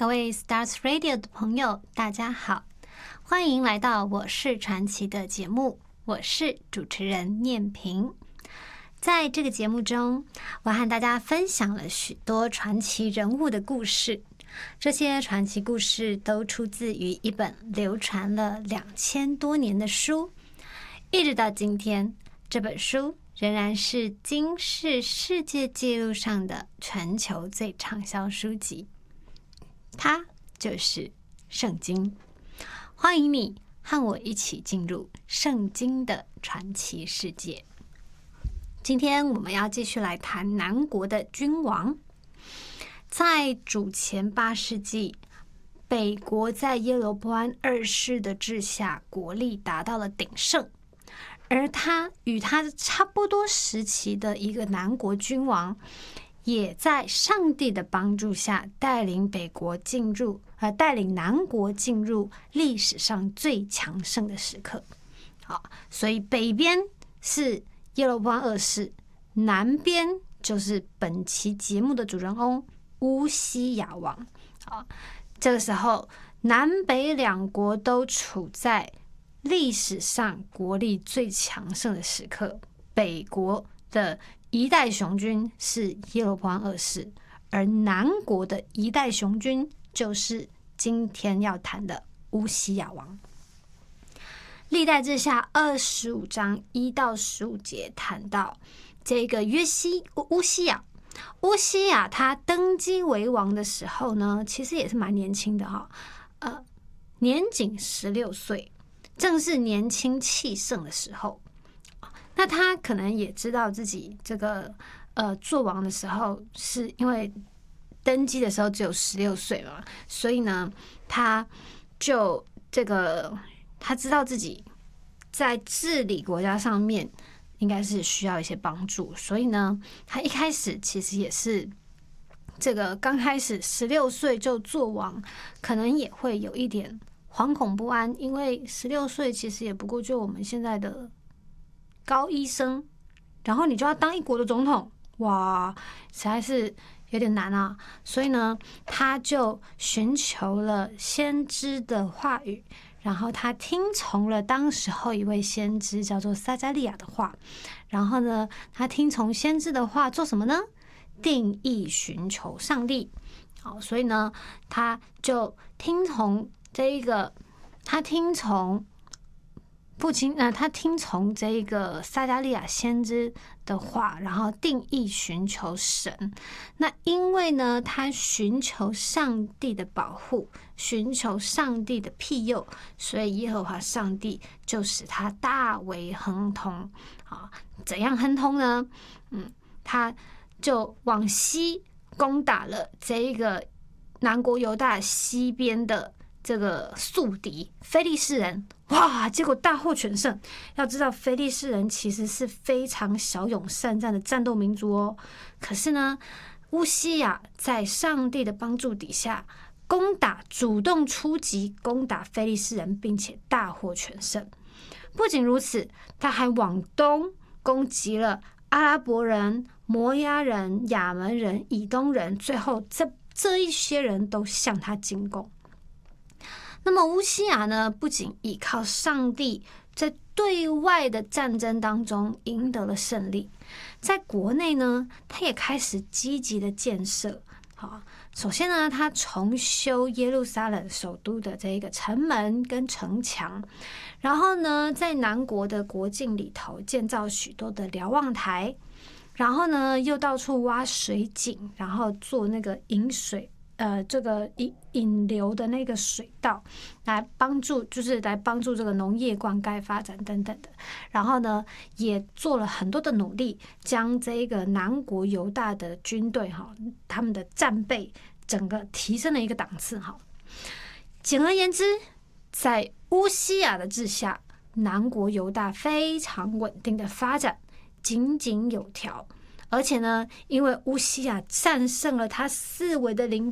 各位 Stars Radio 的朋友，大家好，欢迎来到我是传奇的节目，我是主持人念萍。在这个节目中，我和大家分享了许多传奇人物的故事，这些传奇故事都出自于一本流传了2000多年的书，一直到今天，这本书仍然是金氏世界纪录上的全球最畅销书籍，它就是圣经。欢迎你和我一起进入圣经的传奇世界。今天我们要继续来谈南国的君王。在主前8世纪，北国在耶罗波安2世的治下，国力达到了鼎盛。而他与他差不多时期的一个南国君王，也在上帝的帮助下带领南国进入历史上最强盛的时刻。好，所以北边是耶罗波安2世，南边就是本期节目的主人翁乌西雅王。好，这个时候南北两国都处在历史上国力最强盛的时刻。北国的一代雄军是耶罗波安2世，而南国的一代雄军就是今天要谈的乌西雅王。历代志下25章1到15节谈到这个乌西雅。乌西雅他登基为王的时候呢，其实也是蛮年轻的年仅16岁，正是年轻气盛的时候。那他可能也知道自己这个做王的时候，是因为登基的时候只有16岁嘛，所以呢，他就他知道自己在治理国家上面应该是需要一些帮助，所以呢，他一开始其实也是刚开始16岁就做王，可能也会有一点惶恐不安，因为16岁其实也不过就我们现在的高一生，然后你就要当一国的总统，哇，实在是有点难啊。所以呢，他就寻求了先知的话语，然后他听从了当时候一位先知叫做撒迦利亚的话，然后呢，他听从先知的话做什么呢？定义寻求上帝。好，所以呢，他就听从他听从这个撒迦利亚先知的话，然后定义寻求神。那因为呢，他寻求上帝的保护，寻求上帝的庇佑，所以耶和华上帝就使他大为亨通。好，怎样亨通呢？他就往西攻打了这个南国犹大西边的这个宿敌非利士人，哇！结果大获全胜。要知道，非利士人其实是非常骁勇善战的战斗民族哦。可是呢，乌西雅在上帝的帮助底下，主动出击，攻打非利士人，并且大获全胜。不仅如此，他还往东攻击了阿拉伯人、摩押人、亚门人、以东人，最后这一些人都向他进贡。那么乌西雅呢，不仅依靠上帝在对外的战争当中赢得了胜利，在国内呢，他也开始积极的建设。好，首先呢，他重修耶路撒冷首都的这个城门跟城墙，然后呢，在南国的国境里头建造许多的瞭望台，然后呢，又到处挖水井，然后做那个引流的那个水道，来帮助这个农业灌溉发展等等的。然后呢，也做了很多的努力，将这个南国犹大的军队他们的战备整个提升了一个档次。简而言之，在乌西雅的治下，南国犹大非常稳定的发展，井井有条。而且呢，因为乌西雅战胜了他四围的邻